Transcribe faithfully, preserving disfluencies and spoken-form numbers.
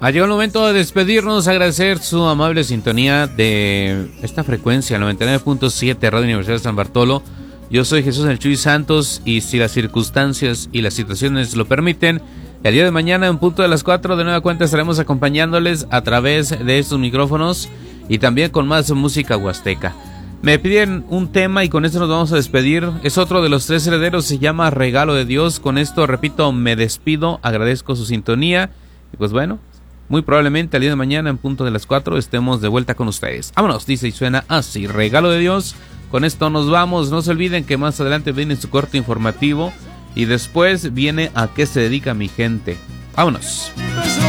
Ha llegado el momento de despedirnos, agradecer su amable sintonía de esta frecuencia, noventa y nueve punto siete, Radio Universidad de San Bartolo. Yo soy Jesús El Chuy Santos y si las circunstancias y las situaciones lo permiten, el día de mañana en punto de las cuatro de nueva cuenta estaremos acompañándoles a través de estos micrófonos y también con más música huasteca. Me piden un tema y con esto nos vamos a despedir. Es otro de los tres herederos, se llama Regalo de Dios. Con esto, repito, me despido, agradezco su sintonía y pues bueno, muy probablemente el día de mañana en punto de las cuatro estemos de vuelta con ustedes. Vámonos, dice y suena así, Regalo de Dios. Con esto nos vamos, no se olviden que más adelante viene su corte informativo y después viene A qué se dedica mi gente. Vámonos.